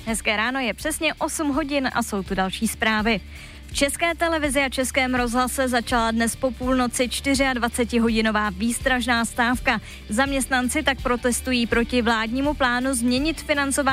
Hezké ráno, je přesně 8 hodin a jsou tu další zprávy. V České televizi a Českém rozhlase začala dnes po půlnoci 24hodinová výstražná stávka. Zaměstnanci tak protestují proti vládnímu plánu změnit financování